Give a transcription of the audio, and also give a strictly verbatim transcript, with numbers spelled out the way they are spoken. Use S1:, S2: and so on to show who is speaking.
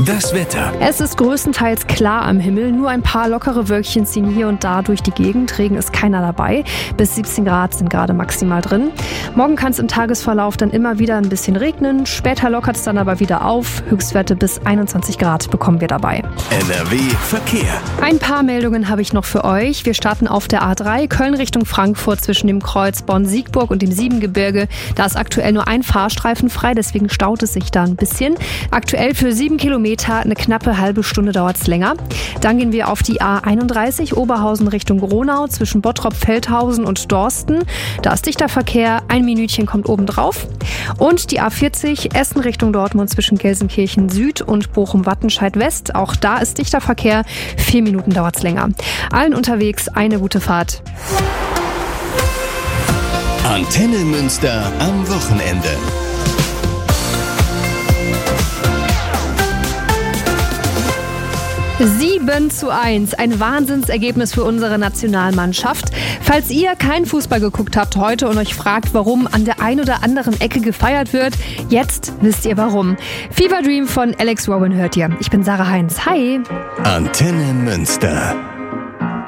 S1: Das Wetter.
S2: Es ist größtenteils klar am Himmel, nur ein paar lockere Wölkchen ziehen hier und da durch die Gegend. Regen ist keiner dabei. Bis siebzehn Grad sind gerade maximal drin. Morgen kann es im Tagesverlauf dann immer wieder ein bisschen regnen. Später lockert es dann aber wieder auf. Höchstwerte bis einundzwanzig Grad bekommen wir dabei.
S1: N R W Verkehr.
S2: Ein paar Meldungen habe ich noch für euch. Wir starten auf der A drei, Köln Richtung Frankfurt zwischen dem Kreuz Bonn-Siegburg und dem Siebengebirge. Da ist aktuell nur ein Fahrstreifen frei, deswegen staut es sich da ein bisschen. Aktuell für sieben Kilometer, eine knappe halbe Stunde dauert es länger. Dann gehen wir auf die A einunddreißig, Oberhausen Richtung Gronau zwischen Bottrop-Feldhausen und Dorsten. Da ist dichter Verkehr, ein Minütchen kommt oben drauf. Und die A vierzig, Essen Richtung Dortmund zwischen Gelsenkirchen Süd und Bochum-Wattenscheid West. Auch da ist dichter Verkehr, vier Minuten dauert es länger. Allen unterwegs eine gute Fahrt.
S1: Antenne Münster am Wochenende.
S2: sieben zu eins, ein Wahnsinnsergebnis für unsere Nationalmannschaft. Falls ihr keinen Fußball geguckt habt heute und euch fragt, warum an der ein oder anderen Ecke gefeiert wird, jetzt wisst ihr warum. Fever Dream von Alex Rowan hört ihr. Ich bin Sarah Heinz. Hi!
S1: Antenne Münster.